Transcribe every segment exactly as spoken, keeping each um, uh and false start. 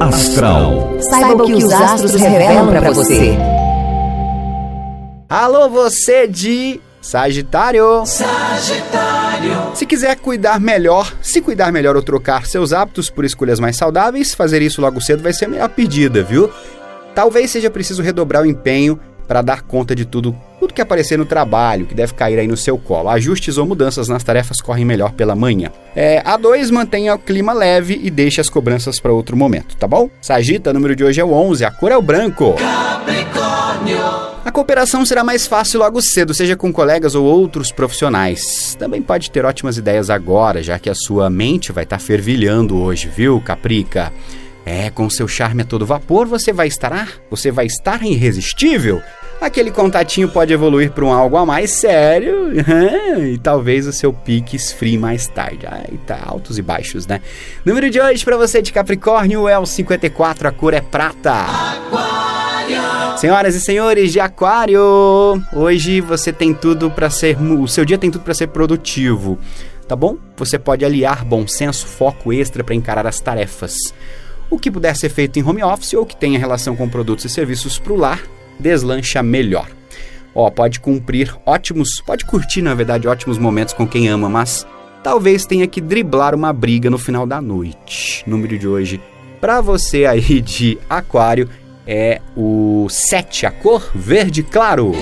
Astral. Saiba o que os astros revelam para você. Alô, você de Sagitário. Sagitário. Se quiser cuidar melhor, se cuidar melhor ou trocar seus hábitos por escolhas mais saudáveis, fazer isso logo cedo vai ser a melhor pedida, viu? Talvez seja preciso redobrar o empenho para dar conta de tudo, tudo que aparecer no trabalho, que deve cair aí no seu colo. Ajustes ou mudanças nas tarefas correm melhor pela manhã. É, A dois, mantenha o clima leve e deixe as cobranças para outro momento, tá bom? Sagita, o número de hoje é o onze, a cor é o branco. Capricórnio. A cooperação será mais fácil logo cedo, seja com colegas ou outros profissionais. Também pode ter ótimas ideias agora, já que a sua mente vai estar fervilhando hoje, viu, Caprica? É, com seu charme a todo vapor, você vai estar, você vai estar irresistível. Aquele contatinho pode evoluir para um algo a mais sério e talvez o seu pique esfrie mais tarde. Ai, tá altos e baixos, né? Número de hoje para você de Capricórnio é o cinquenta e quatro, a cor é prata. Aquário. Senhoras e senhores de Aquário, hoje você tem tudo para ser, o seu dia tem tudo para ser produtivo, tá bom? Você pode aliar bom senso, foco extra para encarar as tarefas. O que puder ser feito em home office ou que tenha relação com produtos e serviços para o lar, deslancha melhor. Ó, pode cumprir ótimos, pode curtir, na verdade, ótimos momentos com quem ama, mas talvez tenha que driblar uma briga no final da noite. Número de hoje, para você aí de Aquário, é o sete, a cor verde claro.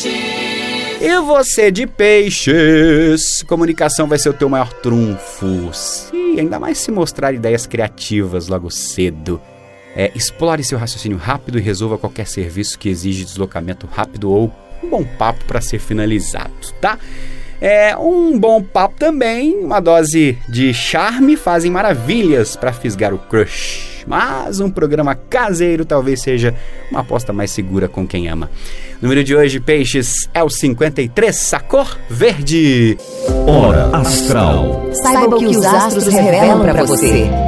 E você de Peixes, comunicação vai ser o teu maior trunfo. E ainda mais se mostrar ideias criativas logo cedo. É, explore seu raciocínio rápido e resolva qualquer serviço que exige deslocamento rápido ou um bom papo para ser finalizado, tá? É, um bom papo também, uma dose de charme fazem maravilhas para fisgar o crush. Mas um programa caseiro talvez seja uma aposta mais segura com quem ama. O número de hoje, Peixes, é o cinquenta e três, a cor verde. Hora Astral. Saiba o que os astros revelam para você.